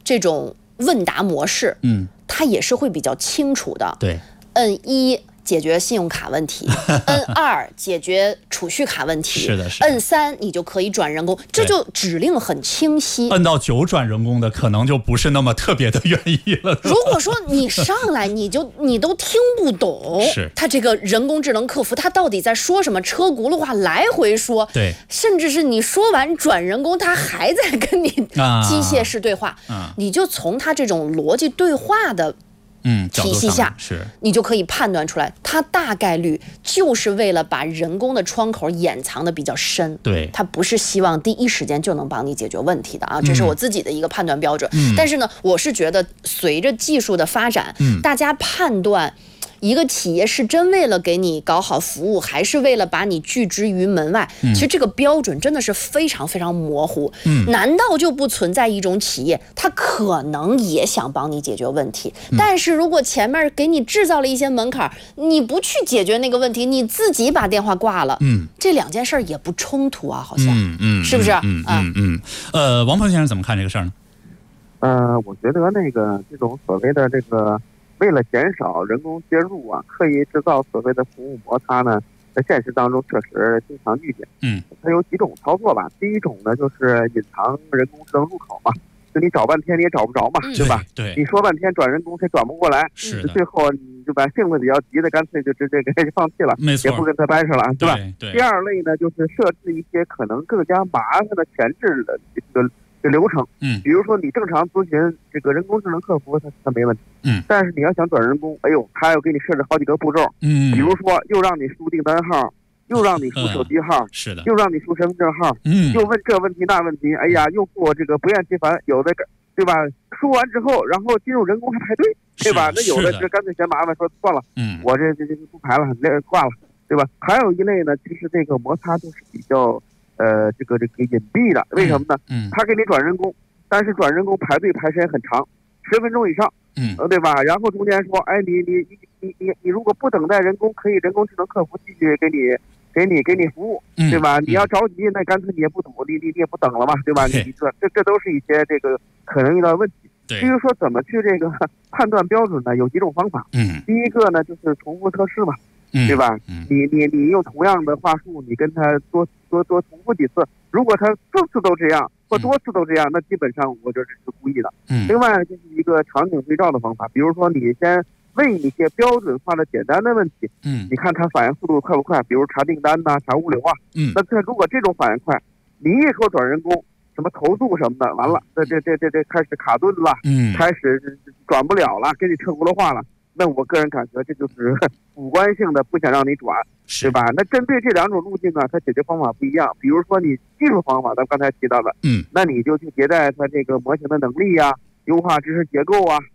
这种问答模式，它也是会比较清楚的。 对， 摁1解决信用卡问题，摁2解决储蓄卡问题， 是的，是的。 摁3你就可以转人工，这就指令很清晰。 摁到9转人工的，可能就不是那么特别的愿意了。 如果说你上来你都听不懂， 是他这个人工智能客服他到底在说什么，车轱辘话来回说， 对， 甚至是你说完转人工，他还在跟你机械式对话，你就从他这种逻辑对话的体系下， 是你就可以判断出来，它大概率就是为了把人工的窗口掩藏的比较深。 对， 它不是希望第一时间就能帮你解决问题的啊，这是我自己的一个判断标准。但是呢，我是觉得随着技术的发展，大家判断一个企业是真为了给你搞好服务，还是为了把你拒之于门外，其实这个标准真的是非常非常模糊。难道就不存在一种企业，它可能也想帮你解决问题，但是如果前面给你制造了一些门槛，你不去解决那个问题，你自己把电话挂了，这两件事也不冲突啊，好像，是不是？ 王鹏先生怎么看这个事儿呢？ 我觉得这种所谓的这个为了减少人工介入啊，刻意制造所谓的服务摩擦呢，在现实当中确实经常遇见。它有几种操作吧。第一种呢，就是隐藏人工智能入口嘛，就你找半天你也找不着嘛，对吧？ 对， 你说半天转人工谁转不过来， 是的， 最后你就把性子比较急的，干脆就直接给放弃了， 没错， 也不跟他掰扯了，对吧？ 对。 第二类呢，就是设置一些可能更加麻烦的前置的这个流程，比如说你正常咨询这个人工智能客服，它没问题，但是你要想转人工，哎呦，他要给你设置好几个步骤，比如说又让你输订单号，又让你输手机号， 是的， 又让你输身份证号，又问这问题那问题，哎呀，又做这个不厌其烦，有的对吧？输完之后，然后进入人工还排队，对吧？那有的这干脆嫌麻烦，说算了，我这不排了，挂了，对吧？还有一类呢，其实这个摩擦就是比较这个隐蔽的，为什么呢？他给你转人工，但是转人工排队排时间很长，10分钟以上，对吧？然后中间说，哎，你如果不等待人工，可以人工智能客服继续给你服务，对吧？你要着急，那干脆你也不等，你也不等了嘛，对吧？这都是一些这个可能遇到的问题。至于说怎么去这个判断标准呢？有几种方法。第一个呢，就是重复测试嘛。对吧？你用同样的话术，你跟他多重复几次，如果他4次都这样或多次都这样，那基本上我觉得是故意的。另外就是一个场景对照的方法，比如说你先问一些标准化的简单的问题，你看他反应速度快不快？比如查订单呐、查物流啊，那如果这种反应快，你一说转人工，什么投诉什么的，完了，这开始卡顿了，开始转不了了，给你车轱辘话了。那我个人感觉这就是主观性的，不想让你转，对吧？那针对这两种路径啊，它解决方法不一样。比如说你技术方法，咱刚才提到的，那你就去迭代它这个模型的能力呀，优化知识结构啊，